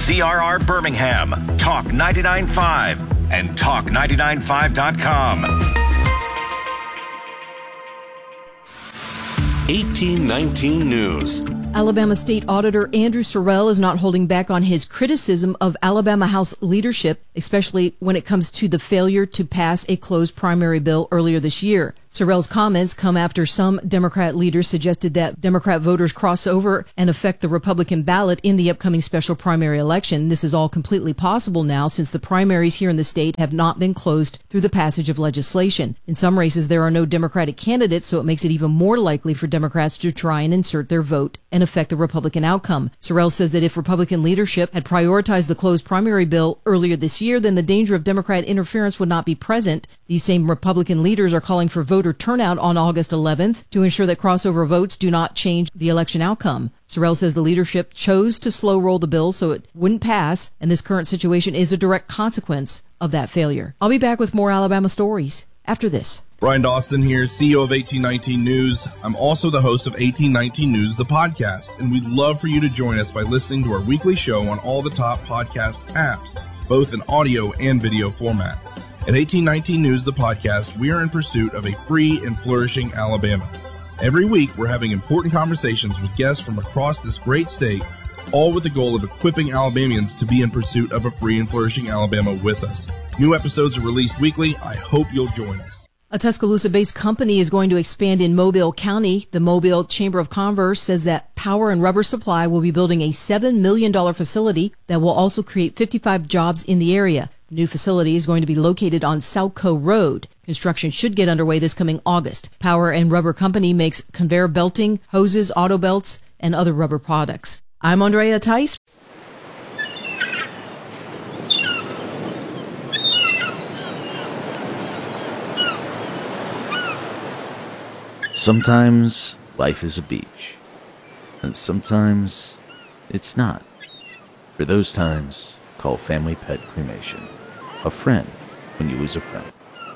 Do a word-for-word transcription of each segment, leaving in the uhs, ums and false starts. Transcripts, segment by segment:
C R R Birmingham, Talk ninety-nine point five, and talk ninety-nine five dot com. eighteen nineteen News. Alabama State Auditor Andrew Sorrell is not holding back on his criticism of Alabama House leadership, especially when it comes to the failure to pass a closed primary bill earlier this year. Sorrell's comments come after some Democrat leaders suggested that Democrat voters cross over and affect the Republican ballot in the upcoming special primary election. This is all completely possible now since the primaries here in the state have not been closed through the passage of legislation. In some races, there are no Democratic candidates, so it makes it even more likely for Democrats to try and insert their vote and affect the Republican outcome. Sorrell says that if Republican leadership had prioritized the closed primary bill earlier this year, then the danger of Democrat interference would not be present. These same Republican leaders are calling for voter turnout on August eleventh to ensure that crossover votes do not change the election outcome. Sorrell says the leadership chose to slow roll the bill so it wouldn't pass, and this current situation is a direct consequence of that failure. I'll be back with more Alabama stories after this. Brian Dawson here, C E O of eighteen nineteen News. I'm also the host of eighteen nineteen News, the podcast, and we'd love for you to join us by listening to our weekly show on all the top podcast apps, both in audio and video format. At eighteen nineteen News, the podcast, we are in pursuit of a free and flourishing Alabama. Every week, we're having important conversations with guests from across this great state, all with the goal of equipping Alabamians to be in pursuit of a free and flourishing Alabama with us. New episodes are released weekly. I hope you'll join us. A Tuscaloosa-based company is going to expand in Mobile County. The Mobile Chamber of Commerce says that Power and Rubber Supply will be building a seven million dollars facility that will also create fifty-five jobs in the area. The new facility is going to be located on Salco Road. Construction should get underway this coming August. Power and Rubber Company makes conveyor belting, hoses, auto belts, and other rubber products. I'm Andrea Tice. Sometimes life is a beach, and sometimes it's not. For those times, call Family Pet Cremation. A friend when you lose a friend.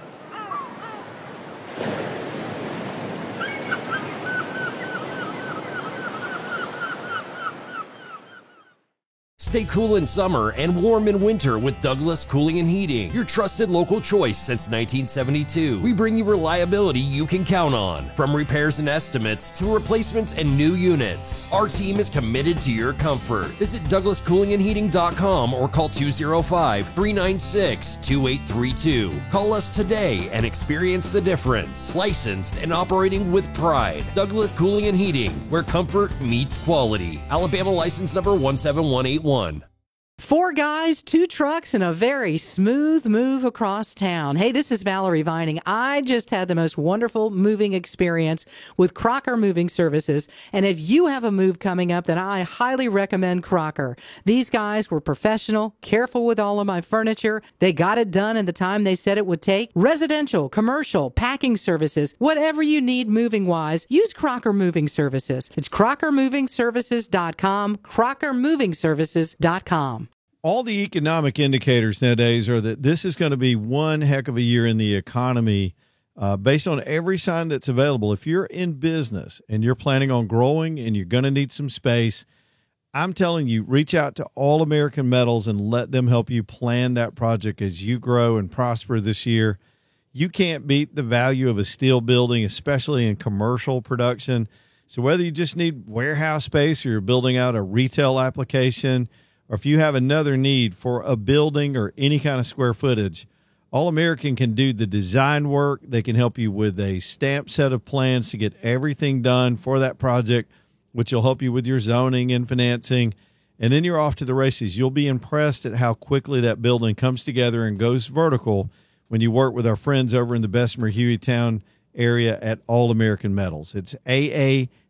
Stay cool in summer and warm in winter with Douglas Cooling and Heating, your trusted local choice since nineteen seventy-two. We bring you reliability you can count on. From repairs and estimates to replacements and new units, our team is committed to your comfort. Visit douglas cooling and heating dot com or call two oh five, three nine six, two eight three two. Call us today and experience the difference. Licensed and operating with pride. Douglas Cooling and Heating, where comfort meets quality. Alabama license number one seven one eight one. Four guys, two trucks, and a very smooth move across town. Hey, this is Valerie Vining. I just had the most wonderful moving experience with Crocker Moving Services. And if you have a move coming up, then I highly recommend Crocker. These guys were professional, careful with all of my furniture. They got it done in the time they said it would take. Residential, commercial, packing services, whatever you need moving-wise, use Crocker Moving Services. It's crocker moving services dot com, crocker moving services dot com. All the economic indicators nowadays are that this is going to be one heck of a year in the economy uh, based on every sign that's available. If you're in business and you're planning on growing and you're going to need some space, I'm telling you, reach out to All American Metals and let them help you plan that project as you grow and prosper this year. You can't beat the value of a steel building, especially in commercial production. So whether you just need warehouse space or you're building out a retail application, or if you have another need for a building or any kind of square footage, All American can do the design work. They can help you with a stamped set of plans to get everything done for that project, which will help you with your zoning and financing. And then you're off to the races. You'll be impressed at how quickly that building comes together and goes vertical when you work with our friends over in the Bessemer Hueytown area at All American Metals. It's A A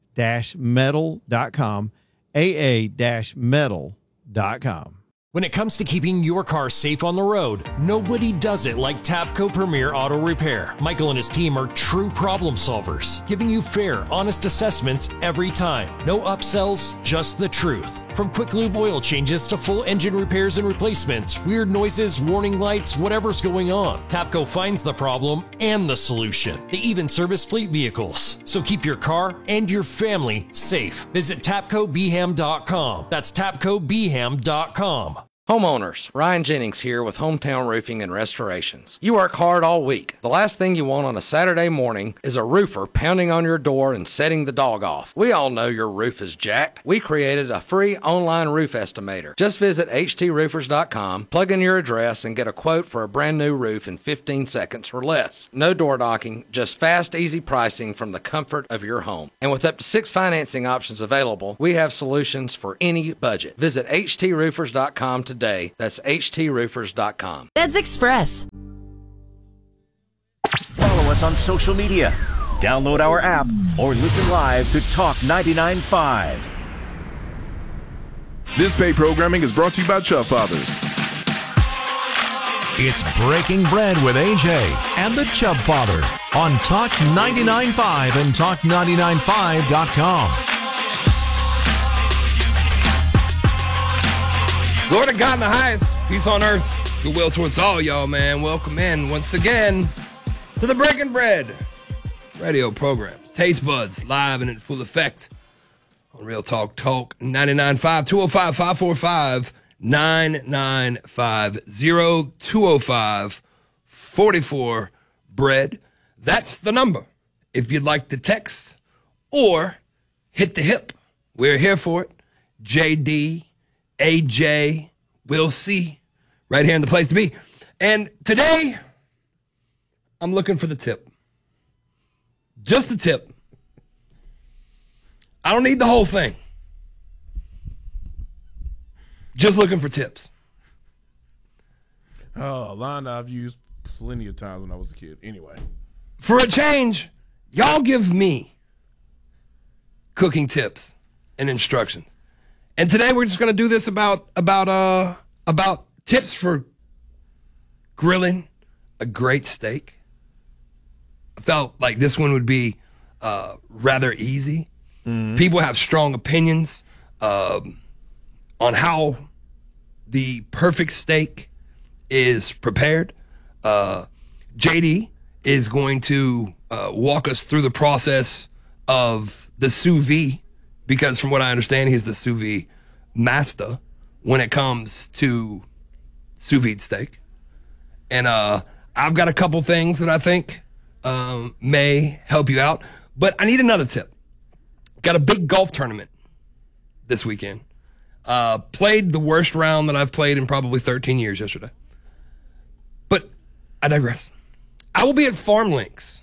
metal dot com, A A metal dot com. When it comes to keeping your car safe on the road, nobody does it like Tapco Premier Auto Repair. Michael and his team are true problem solvers, giving you fair, honest assessments every time. No upsells, just the truth. From quick lube oil changes to full engine repairs and replacements, weird noises, warning lights, whatever's going on, Tapco finds the problem and the solution. They even service fleet vehicles. So keep your car and your family safe. Visit tapco b ham dot com. That's tapco b ham dot com. Homeowners, Ryan Jennings here with Hometown Roofing and Restorations. You work hard all week. The last thing you want on a Saturday morning is a roofer pounding on your door and setting the dog off. We all know your roof is jacked. We created a free online roof estimator. Just visit h t roofers dot com, plug in your address, and get a quote for a brand new roof in fifteen seconds or less. No door knocking, just fast, easy pricing from the comfort of your home. And with up to six financing options available, we have solutions for any budget. Visit h t roofers dot com today. Day. That's h t roofers dot com. Feds Express. Follow us on social media. Download our app or listen live to Talk ninety-nine point five. This paid programming is brought to you by Chubb Fathers. It's Breaking Bread with A J and the Chubb Father on Talk ninety-nine point five and talk ninety-nine point five dot com. Glory to God in the highest, peace on earth, goodwill towards all y'all, man. Welcome in once again to the Breaking Bread radio program. Taste buds live and in full effect on Real Talk Talk ninety-nine point five, two oh five, five four five, nine nine five zero, two oh five, four four, bread. That's the number if you'd like to text or hit the hip. We're here for it. J D, A J, we'll see, right here in the place to be. And today, I'm looking for the tip. Just the tip. I don't need the whole thing. Just looking for tips. Oh, a line I've used plenty of times when I was a kid. Anyway. For a change, y'all give me cooking tips and instructions. And today we're just going to do this about about uh about tips for grilling a great steak. I felt like this one would be uh, rather easy. Mm-hmm. People have strong opinions um, on how the perfect steak is prepared. Uh, J D is going to uh, walk us through the process of the sous vide, because from what I understand, he's the sous vide master when it comes to sous vide steak. And uh, I've got a couple things that I think um, may help you out. But I need another tip. Got a big golf tournament this weekend. Uh, played the worst round that I've played in probably thirteen years yesterday. But I digress. I will be at Farm Links,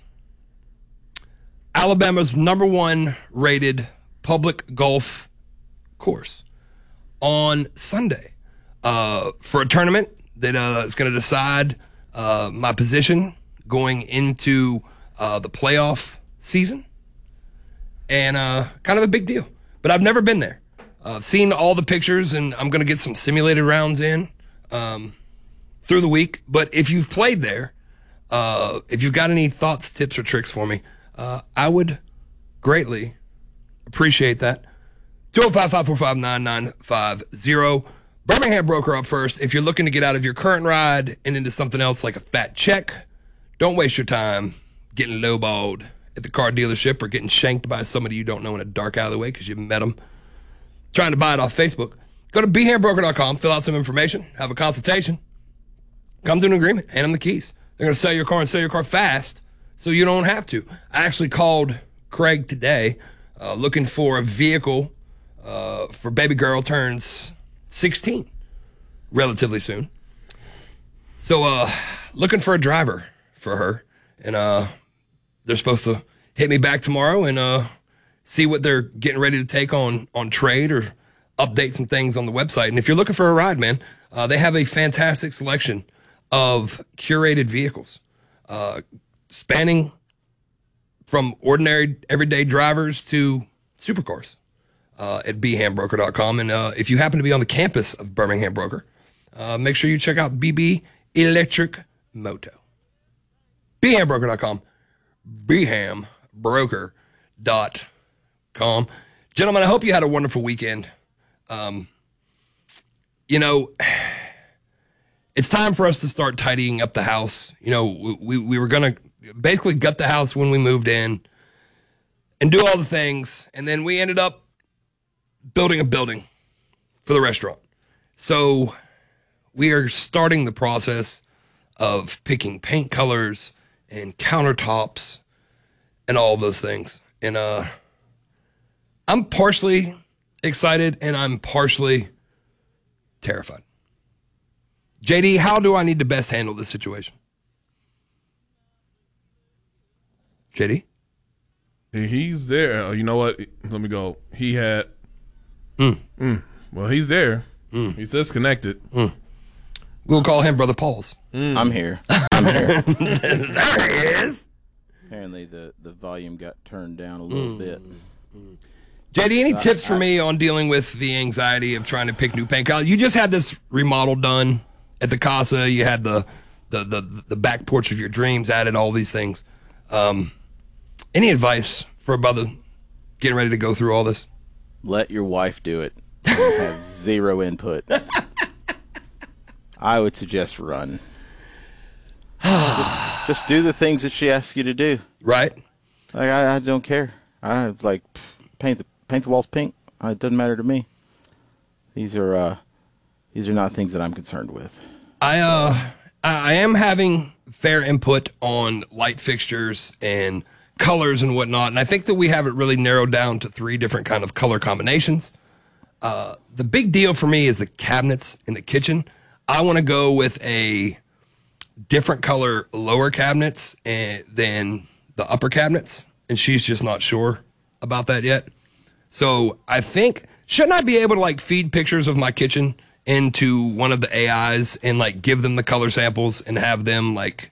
Alabama's number one rated public golf course, on Sunday uh, for a tournament that uh, is going to decide uh, my position going into uh, the playoff season. And uh, kind of a big deal. But I've never been there. Uh, I've seen all the pictures, and I'm going to get some simulated rounds in um, through the week. But if you've played there, uh, if you've got any thoughts, tips, or tricks for me, uh, I would greatly appreciate that. two oh five, five four five, nine nine five zero. Birmingham Broker up first. If you're looking to get out of your current ride and into something else like a fat check, don't waste your time getting lowballed at the car dealership or getting shanked by somebody you don't know in a dark alleyway because you met them trying to buy it off Facebook. Go to b ham broker dot com, fill out some information, have a consultation, come to an agreement, hand them the keys. They're going to sell your car and sell your car fast so you don't have to. I actually called Craig today uh, looking for a vehicle uh, for baby girl turns sixteen relatively soon. So uh, looking for a driver for her. And uh, they're supposed to hit me back tomorrow and uh, see what they're getting ready to take on, on trade or update some things on the website. And if you're looking for a ride, man, uh, they have a fantastic selection of curated vehicles, uh, spanning from ordinary everyday drivers to supercars uh, at b ham broker dot com. And uh, if you happen to be on the campus of Birmingham Broker, uh, make sure you check out B B Electric Moto. b ham broker dot com. b ham broker dot com. Gentlemen, I hope you had a wonderful weekend. Um, you know, it's time for us to start tidying up the house. You know, we, we were going to basically gut the house when we moved in and do all the things. And then we ended up building a building for the restaurant. So we are starting the process of picking paint colors and countertops and all of those things. And uh, I'm partially excited and I'm partially terrified. J D, how do I need to best handle this situation? J D? He's there. You know what? Let me go. He had. Mm. Mm. Well, he's there. Mm. He's disconnected. Mm. We'll call him Brother Paul's. Mm. I'm here. I'm here. There he is. Apparently, the, the volume got turned down a little Mm. bit. J D, any Uh, tips for I- me on dealing with the anxiety of trying to pick new paint color? You just had this remodel done at the Casa. You had the the the, the back porch of your dreams added, all these things. Um, any advice for a brother getting ready to go through all this? Let your wife do it. You have zero input. I would suggest run. just, just do the things that she asks you to do. Right. Like I, I don't care. I like paint the paint the walls pink. Uh, it doesn't matter to me. These are uh, these are not things that I'm concerned with. I uh I am having fair input on light fixtures and colors and whatnot, and I think that we have it really narrowed down to three different kind of color combinations. Uh, the big deal for me is the cabinets in the kitchen. I want to go with a different color lower cabinets and than the upper cabinets, and she's just not sure about that yet. So I think, shouldn't I be able to like feed pictures of my kitchen into one of the A Is and like give them the color samples and have them like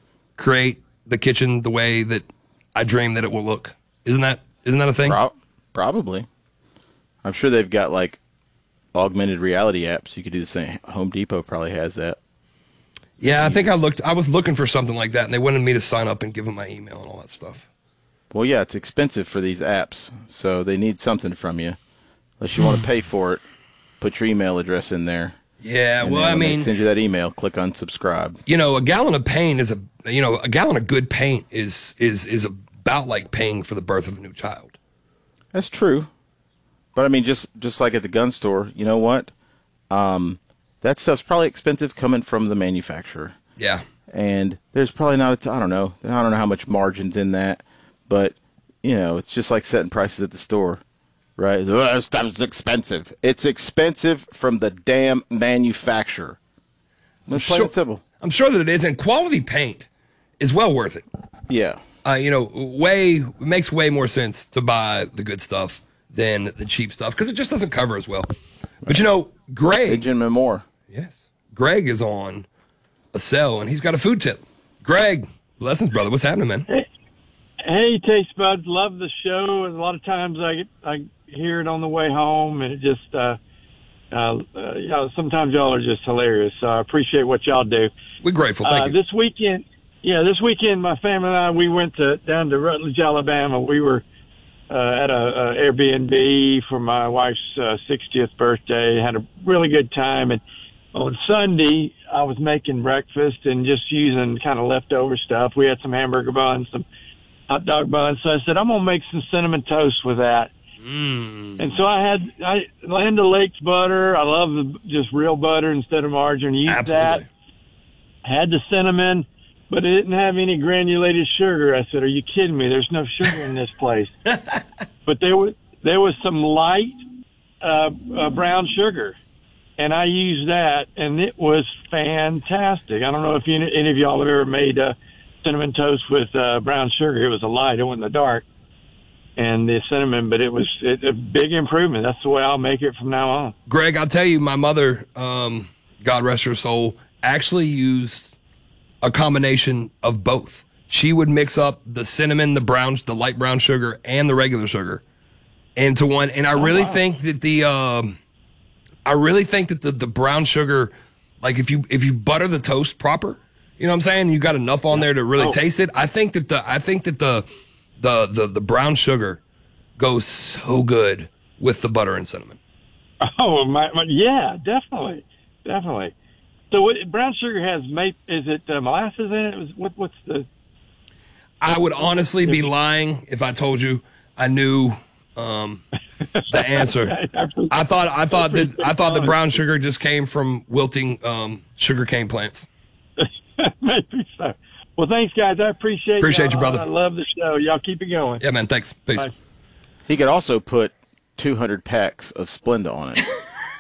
create the kitchen the way that I dream that it will look? Isn't that isn't that a thing? Pro- probably. I'm sure they've got like augmented reality apps. You could do the same. Home Depot probably has that. Yeah, I think I looked. I was looking for something like that, and they wanted me to sign up and give them my email and all that stuff. Well, yeah, it's expensive for these apps, so they need something from you. Unless you want to pay for it, put your email address in there. Yeah, and well, then I when they mean, send you that email, click unsubscribe. you know, a gallon of paint is a you know a gallon of good paint is is is about like paying for the birth of a new child. That's true. But I mean, just just like at the gun store, you know what? Um, that stuff's probably expensive coming from the manufacturer. Yeah. And there's probably not a t- I don't know. I don't know how much margin's in that, but you know, it's just like setting prices at the store, right? Oh, that stuff's expensive. It's expensive from the damn manufacturer. It's plain Sure. and simple. I'm sure that it is, and quality paint is well worth it. Yeah. Uh, you know, way it makes way more sense to buy the good stuff than the cheap stuff because it just doesn't cover as well. But you know, Greg, Benjamin Moore. Yes, Greg is on a sell and he's got a food tip. Greg, blessings, brother. What's happening, man? Hey, hey, Taste Buds, love the show. A lot of times I get, I hear it on the way home, and it just uh, uh, uh, you know, sometimes y'all are just hilarious. So I appreciate what y'all do. We're grateful. Thank uh, you. This weekend, yeah, this weekend, my family and I, we went to down to Rutledge, Alabama. We were uh, at a, a Airbnb for my wife's uh, sixtieth birthday. Had a really good time, and on Sunday I was making breakfast and just using kind of leftover stuff. We had some hamburger buns, some hot dog buns. So I said, I'm gonna make some cinnamon toast with that. Mm. And so I had I Land O'Lakes butter. I love the, just real butter instead of margarine. Use Absolutely. that. Had the cinnamon, but it didn't have any granulated sugar. I said, "Are you kidding me? There's no sugar in this place." But there was there was some light uh, uh, brown sugar, and I used that, and it was fantastic. I don't know if you, any of y'all have ever made uh, cinnamon toast with uh, brown sugar. It was a light; it wasn't the dark. And the cinnamon, but it was it, a big improvement. That's the way I'll make it from now on. Greg, I'll tell you, my mother, um, God rest her soul, actually used a combination of both. She would mix up the cinnamon, the brown, the light brown sugar, and the regular sugar into one. And I really oh, wow. think that the, um, I really think that the, the brown sugar, like if you if you butter the toast proper, you know what I'm saying? You got enough on there to really Oh. taste it. I think that the I think that the the the the brown sugar goes so good with the butter and cinnamon. Oh, my, my, yeah, definitely, definitely. So what, brown sugar has maple? Is it uh, molasses in it? Was, what, what's the? I would honestly be lying if I told you I knew um, the answer. I thought I thought that I thought that brown sugar just came from wilting um, sugarcane plants. Maybe so. Well, thanks, guys. I appreciate Appreciate y'all. you, brother. I love the show. Y'all keep it going. Yeah, man. Thanks. Peace. Bye. He could also put two hundred packs of Splenda on it.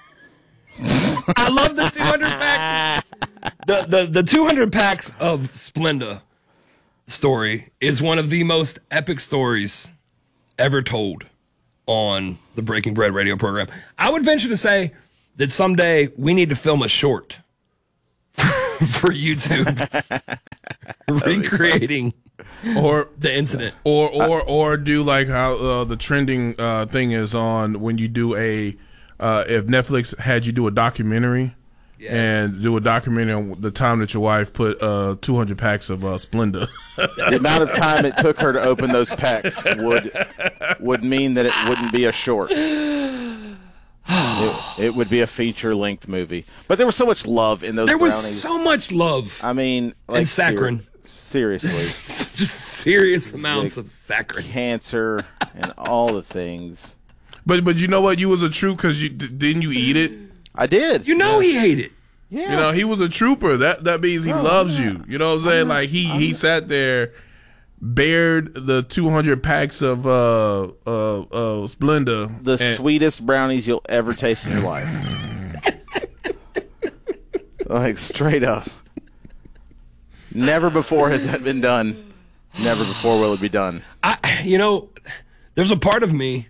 I love the two hundred pack. The, the, the two hundred packs of Splenda story is one of the most epic stories ever told on the Breaking Bread radio program. I would venture to say that someday we need to film a short for YouTube recreating or the incident, or or or do like how uh, the trending uh, thing is on when you do a uh, if Netflix had you do a documentary. Yes. And do a documentary on the time that your wife put uh, two hundred packs of uh, Splenda. The amount of time it took her to open those packs would would mean that it wouldn't be a short. It, it would be a feature-length movie. But there was so much love in those There brownies. was so much love. I mean, like, and saccharin. Ser- seriously. Just serious amounts like of saccharin. Cancer and all the things. But but you know what? You was a true because you d- didn't you eat it? I did. You know he ate it. Yeah. You know, he was a trooper. That that means he Oh, loves yeah. you. You know what I'm saying? Like he, he sat there, bared the two hundred packs of uh uh uh Splenda. The and- sweetest brownies you'll ever taste in your life. Like straight up. Never before has that been done. Never before will it be done. I, you know, there's a part of me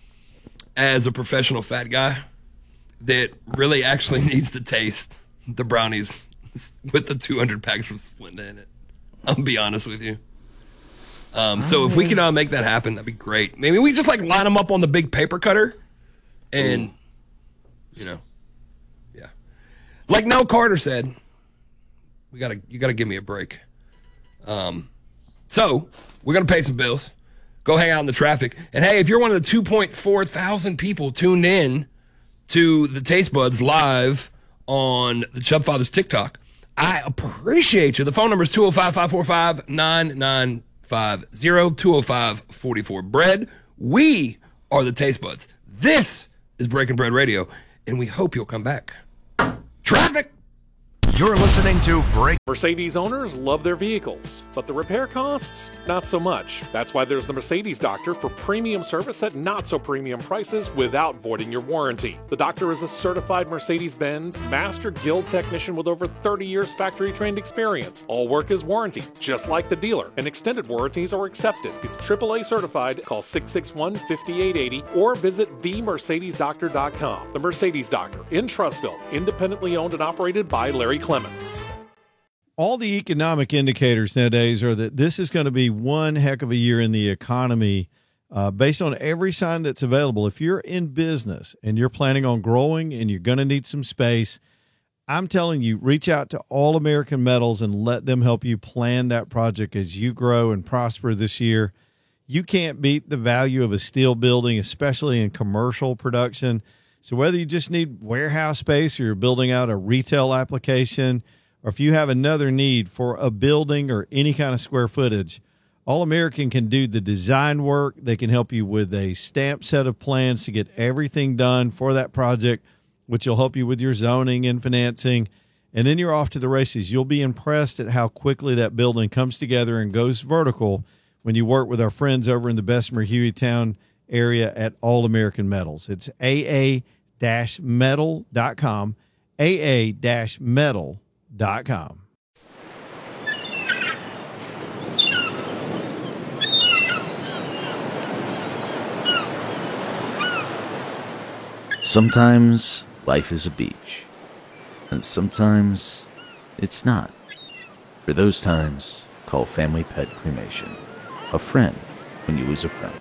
as a professional fat guy that really actually needs to taste the brownies with the two hundred packs of Splenda in it. I'll be honest with you. Um, so if we can uh, make that happen, that'd be great. Maybe we just like line them up on the big paper cutter and, Ooh. you know, yeah. Like Nell Carter said, we gotta, you gotta give me a break. Um, so we're going to pay some bills, go hang out in the traffic. And hey, if you're one of the two point four thousand people tuned in to the Taste Buds live on the Chub Fathers TikTok, I appreciate you. The phone number is two oh five, five four five, nine nine five oh, two oh five, four four bread. We are the Taste Buds. This is Breaking Bread Radio, and we hope you'll come back. Traffic! You're listening to Break. Mercedes owners love their vehicles, but the repair costs, not so much. That's why there's the Mercedes Doctor for premium service at not so premium prices without voiding your warranty. The Doctor is a certified Mercedes-Benz Master Guild technician with over thirty years factory-trained experience. All work is warranty, just like the dealer, and extended warranties are accepted. He's triple A certified. Call six six one, five eight eight zero or visit the mercedes doctor dot com. The Mercedes Doctor in Trussville, independently owned and operated by Larry Clements. All the economic indicators nowadays are that this is going to be one heck of a year in the economy uh, based on every sign that's available. If you're in business and you're planning on growing and you're going to need some space, I'm telling you, reach out to All American Metals and let them help you plan that project as you grow and prosper this year. You can't beat the value of a steel building, especially in commercial production. So whether you just need warehouse space or you're building out a retail application, or if you have another need for a building or any kind of square footage, All American can do the design work. They can help you with a stamped set of plans to get everything done for that project, which will help you with your zoning and financing. And then you're off to the races. You'll be impressed at how quickly that building comes together and goes vertical when you work with our friends over in the Bessemer Hueytown area at All American Metals. It's A A metal dot com, A A metal dot com. Sometimes life is a beach, and sometimes it's not. For those times, call Family Pet Cremation, a friend when you lose a friend.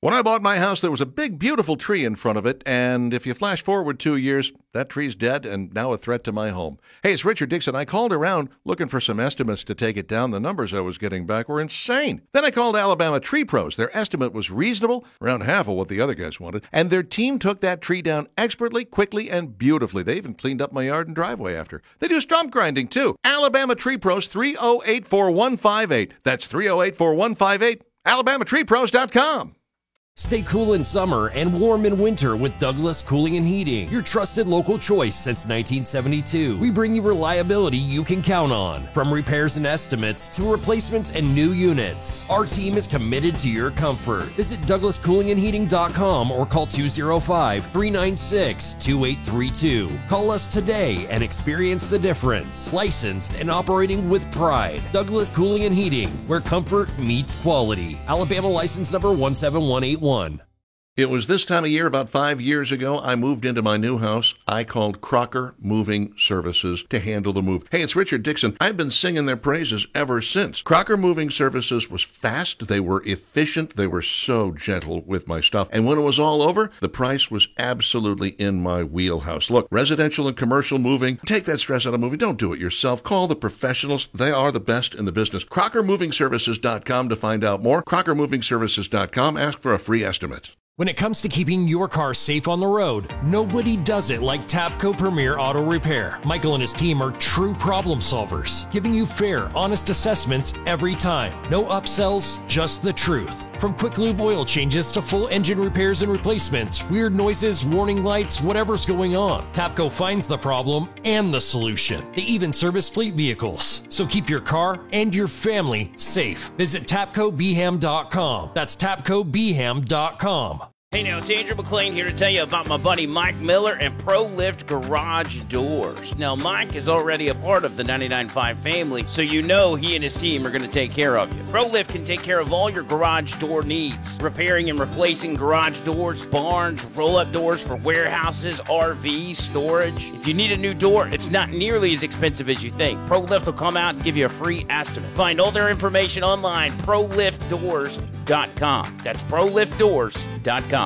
When I bought my house, there was a big, beautiful tree in front of it, and if you flash forward two years, that tree's dead and now a threat to my home. Hey, it's Richard Dixon. I called around looking for some estimates to take it down. The numbers I was getting back were insane. Then I called Alabama Tree Pros. Their estimate was reasonable, around half of what the other guys wanted, and their team took that tree down expertly, quickly, and beautifully. They even cleaned up my yard and driveway after. They do stump grinding, too. Alabama Tree Pros, three oh eight, four one five eight. That's three oh eight, four one five eight. alabama tree pros dot com. Stay cool in summer and warm in winter with Douglas Cooling and Heating, your trusted local choice since nineteen seventy-two. We bring you reliability you can count on. From repairs and estimates to replacements and new units, our team is committed to your comfort. Visit douglas cooling and heating dot com or call two oh five, three nine six, two eight three two. Call us today and experience the difference. Licensed and operating with pride. Douglas Cooling and Heating, where comfort meets quality. Alabama license number one seven one eight one. It was this time of year, about five years ago, I moved into my new house. I called Crocker Moving Services to handle the move. Hey, it's Richard Dixon. I've been singing their praises ever since. Crocker Moving Services was fast. They were efficient. They were so gentle with my stuff. And when it was all over, the price was absolutely in my wheelhouse. Look, residential and commercial moving, take that stress out of moving. Don't do it yourself. Call the professionals. They are the best in the business. crocker moving services dot com to find out more. crocker moving services dot com. Ask for a free estimate. When it comes to keeping your car safe on the road, nobody does it like Tapco Premier Auto Repair. Michael and his team are true problem solvers, giving you fair, honest assessments every time. No upsells, just the truth. From quick lube oil changes to full engine repairs and replacements, weird noises, warning lights, whatever's going on, Tapco finds the problem and the solution. They even service fleet vehicles. So keep your car and your family safe. Visit tapco b ham dot com. That's tapco b ham dot com. Hey now, it's Andrew McLean here to tell you about my buddy Mike Miller and ProLift Garage Doors. Now, Mike is already a part of the ninety-nine point five family, so you know he and his team are going to take care of you. ProLift can take care of all your garage door needs, repairing and replacing garage doors, barns, roll-up doors for warehouses, R Vs, storage. If you need a new door, it's not nearly as expensive as you think. ProLift will come out and give you a free estimate. Find all their information online, pro lift doors dot com. That's pro lift doors dot com.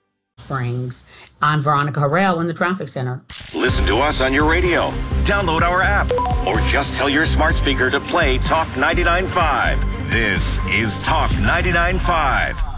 Springs. I'm Veronica Harrell in the Traffic Center. Listen to us on your radio. Download our app. Or just tell your smart speaker to play Talk ninety-nine point five. This is Talk ninety-nine point five.